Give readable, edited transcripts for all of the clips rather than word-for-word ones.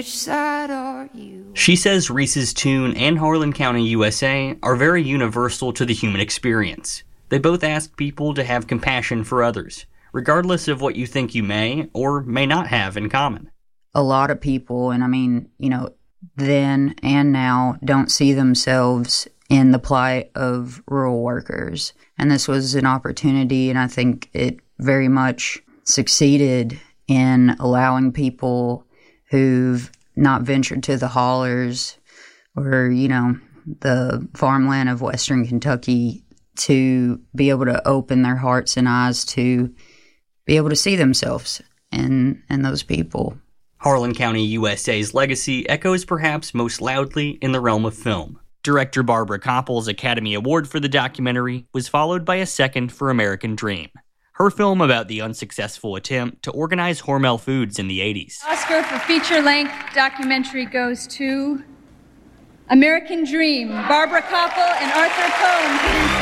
Which side are you? She says Reese's Tune and Harlan County, USA are very universal to the human experience. They both ask people to have compassion for others, regardless of what you think you may or may not have in common. A lot of people, and I mean, then and now, don't see themselves in the plight of rural workers. And this was an opportunity, and I think it very much succeeded in allowing people who've not ventured to the hollers or, the farmland of Western Kentucky to be able to open their hearts and eyes to be able to see themselves in those people. Harlan County, USA's legacy echoes perhaps most loudly in the realm of film. Director Barbara Koppel's Academy Award for the documentary was followed by a second for American Dream, her film about the unsuccessful attempt to organize Hormel Foods in the 80s. Oscar for feature-length documentary goes to American Dream, Barbara Koppel and Arthur Cohn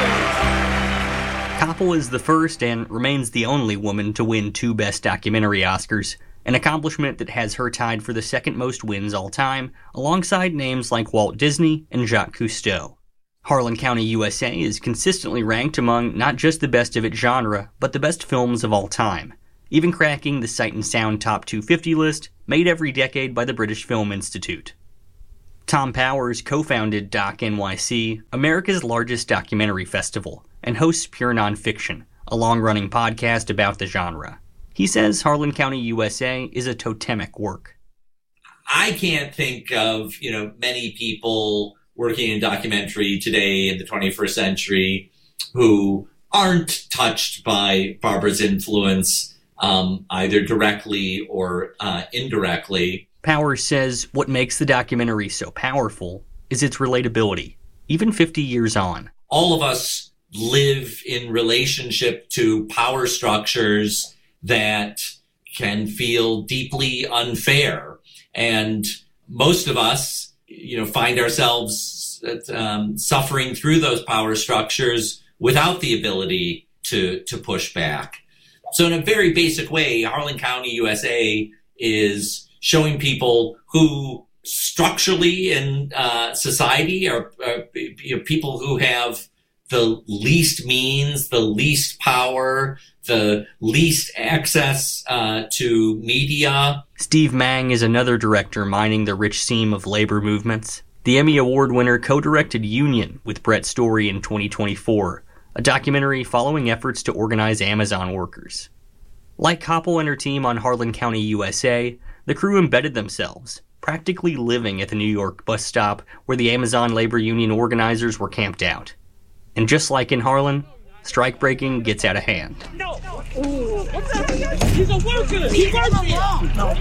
producers. Koppel is the first and remains the only woman to win 2 Best Documentary Oscars, an accomplishment that has her tied for the second most wins all time, alongside names like Walt Disney and Jacques Cousteau. Harlan County, USA is consistently ranked among not just the best of its genre, but the best films of all time, even cracking the Sight and Sound Top 250 list made every decade by the British Film Institute. Tom Powers co-founded Doc NYC, America's largest documentary festival, and hosts Pure Nonfiction, a long-running podcast about the genre. He says Harlan County, USA is a totemic work. I can't think of, many people working in documentary today in the 21st century who aren't touched by Barbara's influence, either directly or indirectly. Powers says what makes the documentary so powerful is its relatability, even 50 years on. All of us live in relationship to power structures that can feel deeply unfair. And most of us, find ourselves suffering through those power structures without the ability to push back. So in a very basic way, Harlan County, USA is showing people who structurally in society are people who have the least means, the least power, the least access to media. Steve Mang is another director mining the rich seam of labor movements. The Emmy Award winner co-directed Union with Brett Story in 2024, a documentary following efforts to organize Amazon workers. Like Koppel and her team on Harlan County, USA, the crew embedded themselves, practically living at the New York bus stop where the Amazon labor union organizers were camped out. And just like in Harlan, strike breaking gets out of hand. No. He's a worker. He works here. No,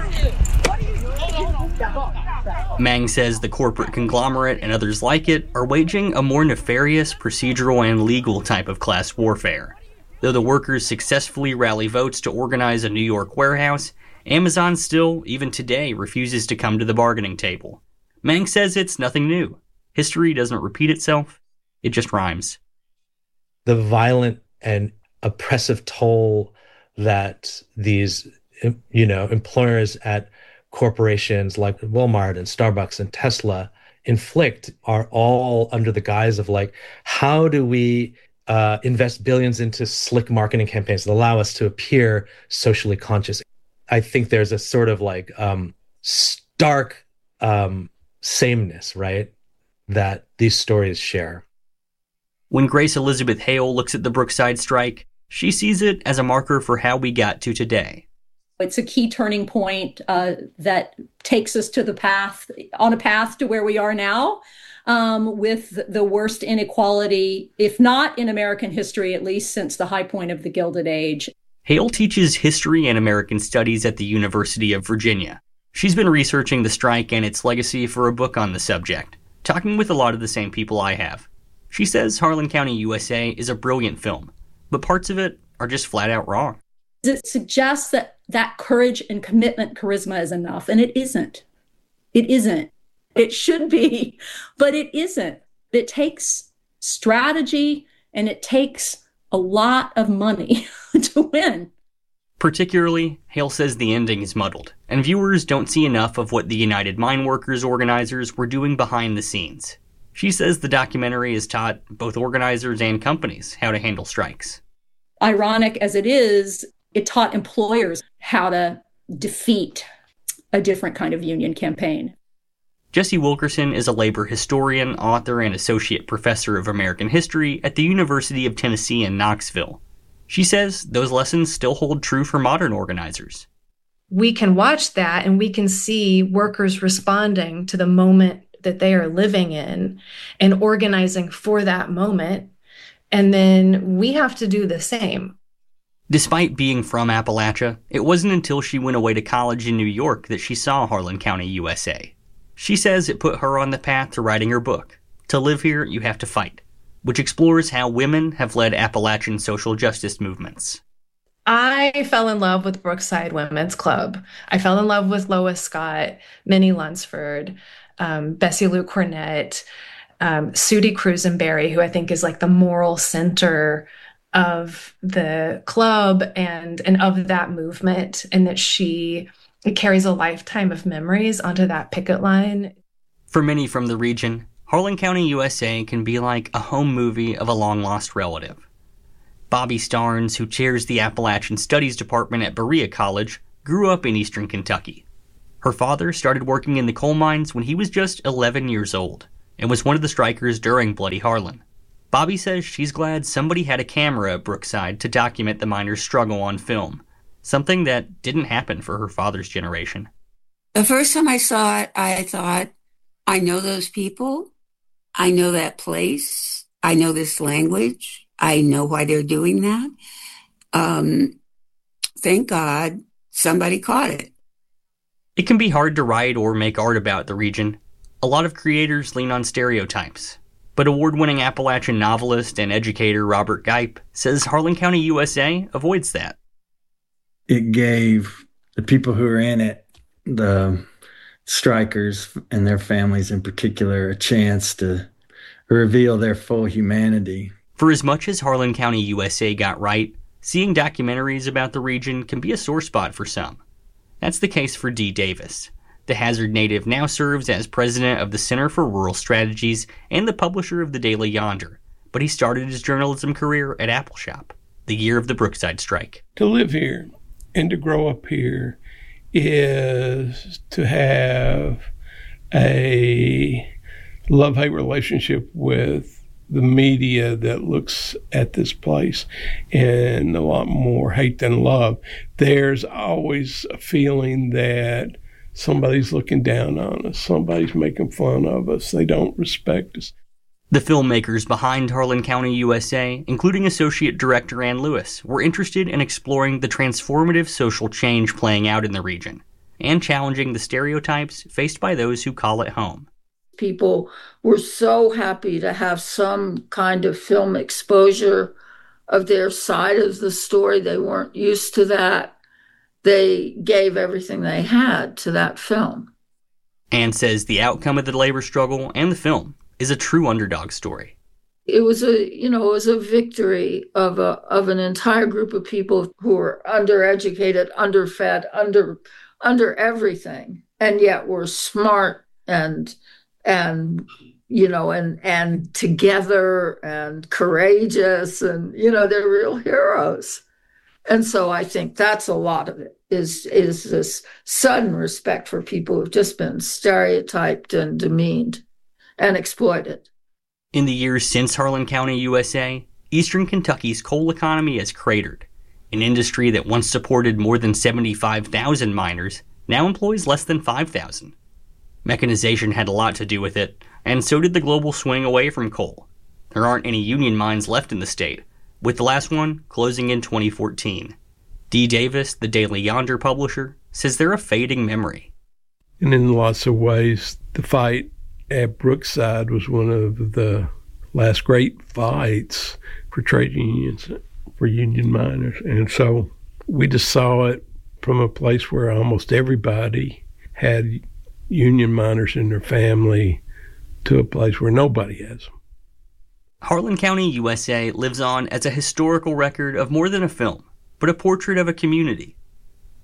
Mang says the corporate conglomerate and others like it are waging a more nefarious, procedural, and legal type of class warfare. Though the workers successfully rally votes to organize a New York warehouse, Amazon still, even today, refuses to come to the bargaining table. Mang says it's nothing new. History doesn't repeat itself. It just rhymes. The violent and oppressive toll that these, employers at corporations like Walmart and Starbucks and Tesla inflict are all under the guise of how do we invest billions into slick marketing campaigns that allow us to appear socially conscious. I think there's a sort of stark sameness, right, that these stories share. When Grace Elizabeth Hale looks at the Brookside strike, she sees it as a marker for how we got to today. It's a key turning point that takes us to on a path to where we are now, with the worst inequality, if not in American history, at least since the high point of the Gilded Age. Hale teaches history and American studies at the University of Virginia. She's been researching the strike and its legacy for a book on the subject, talking with a lot of the same people I have. She says Harlan County, USA is a brilliant film, but parts of it are just flat out wrong. It suggests that courage and commitment charisma is enough, and it isn't. It isn't. It should be, but it isn't. It takes strategy and it takes a lot of money to win. Particularly, Hale says the ending is muddled, and viewers don't see enough of what the United Mine Workers organizers were doing behind the scenes. She says the documentary has taught both organizers and companies how to handle strikes. Ironic as it is, it taught employers how to defeat a different kind of union campaign. Jesse Wilkerson is a labor historian, author, and associate professor of American history at the University of Tennessee in Knoxville. She says those lessons still hold true for modern organizers. We can watch that and we can see workers responding to the moment that they are living in and organizing for that moment. And then we have to do the same. Despite being from Appalachia, it wasn't until she went away to college in New York that she saw Harlan County, USA. She says it put her on the path to writing her book, To Live Here, You Have to Fight, which explores how women have led Appalachian social justice movements. I fell in love with Brookside Women's Club. I fell in love with Lois Scott, Minnie Lunsford, Bessie Lou Cornett, Sudie Crusenberry, who I think is like the moral center of the club and of that movement, and that she carries a lifetime of memories onto that picket line. For many from the region, Harlan County, USA can be like a home movie of a long-lost relative. Bobby Starnes, who chairs the Appalachian Studies Department at Berea College, grew up in eastern Kentucky. Her father started working in the coal mines when he was just 11 years old, and was one of the strikers during Bloody Harlan. Bobby says she's glad somebody had a camera at Brookside to document the miners' struggle on film, something that didn't happen for her father's generation. The first time I saw it, I thought, I know those people. I know that place. I know this language. I know why they're doing that. Thank God somebody caught it. It can be hard to write or make art about the region. A lot of creators lean on stereotypes. But award-winning Appalachian novelist and educator Robert Gipe says Harlan County, USA avoids that. It gave the people who are in it, the strikers and their families in particular, a chance to reveal their full humanity. For as much as Harlan County, USA got right, seeing documentaries about the region can be a sore spot for some. That's the case for Dee Davis. The Hazard native now serves as president of the Center for Rural Strategies and the publisher of the Daily Yonder, but he started his journalism career at Appalshop, the year of the Brookside strike. To live here and to grow up here is to have a love-hate relationship with the media that looks at this place, and a lot more hate than love. There's always a feeling that somebody's looking down on us. Somebody's making fun of us. They don't respect us. The filmmakers behind Harlan County, USA, including Associate Director Ann Lewis, were interested in exploring the transformative social change playing out in the region and challenging the stereotypes faced by those who call it home. People were so happy to have some kind of film exposure of their side of the story. They weren't used to that. They gave everything they had to that film. Ann says the outcome of the labor struggle and the film is a true underdog story. It was a victory of an entire group of people who were undereducated, underfed, under everything, and yet were smart and together and courageous, and they're real heroes. And so I think that's a lot of it, is this sudden respect for people who've just been stereotyped and demeaned and exploited. In the years since Harlan County, USA, eastern Kentucky's coal economy has cratered. An industry that once supported more than 75,000 miners now employs less than 5,000. Mechanization had a lot to do with it, and so did the global swing away from coal. There aren't any union mines left in the state, with the last one closing in 2014. Dee Davis, the Daily Yonder publisher, says they're a fading memory. And in lots of ways, the fight at Brookside was one of the last great fights for trade unions, for union miners. And so we just saw it from a place where almost everybody had union miners in their family to a place where nobody has them. Harlan County, USA lives on as a historical record of more than a film, but a portrait of a community.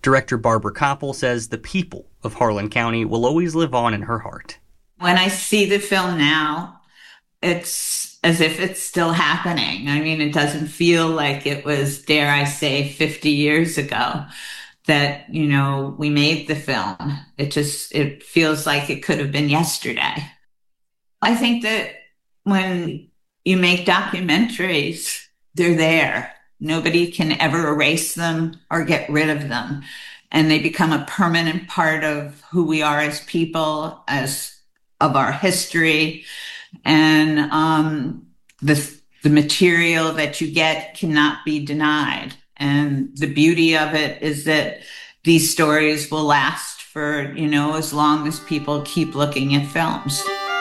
Director Barbara Koppel says the people of Harlan County will always live on in her heart. When I see the film now, it's as if it's still happening. I mean, it doesn't feel like it was, dare I say, 50 years ago that, we made the film. It feels like it could have been yesterday. I think that when you make documentaries, they're there. Nobody can ever erase them or get rid of them. And they become a permanent part of who we are as people, of our history. And the material that you get cannot be denied. And the beauty of it is that these stories will last for, as long as people keep looking at films.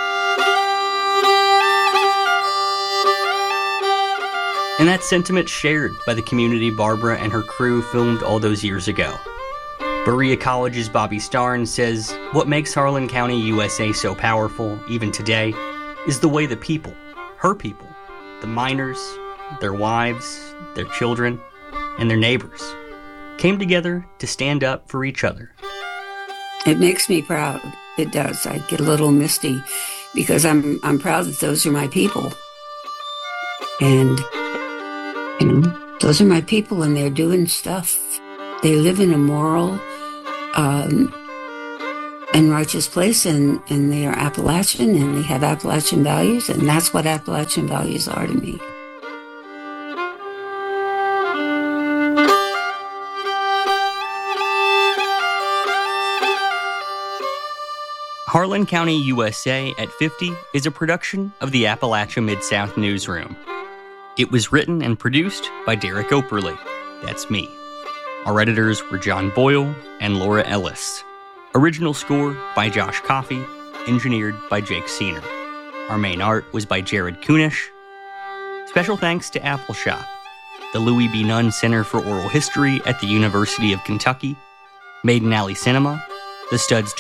And that sentiment shared by the community Barbara and her crew filmed all those years ago. Berea College's Bobby Starn says what makes Harlan County, USA so powerful, even today, is the way the people, her people, the miners, their wives, their children, and their neighbors, came together to stand up for each other. It makes me proud. It does. I get a little misty because I'm proud that those are my people. And those are my people, and they're doing stuff. They live in a moral and righteous place, and they are Appalachian, and they have Appalachian values, and that's what Appalachian values are to me. Harlan County, USA at 50 is a production of the Appalachia Mid-South Newsroom. It was written and produced by Derek Operly. That's me. Our editors were John Boyle and Laura Ellis. Original score by Josh Coffey, engineered by Jake Siener. Our main art was by Jared Kunish. Special thanks to Apple Shop, the Louis B. Nunn Center for Oral History at the University of Kentucky, Maiden Alley Cinema, the Studs